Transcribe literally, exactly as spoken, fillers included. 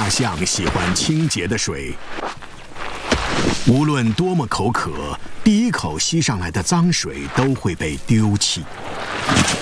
大象喜欢清洁的水，无论多么口渴，第一口吸上来的脏水都会被丢弃。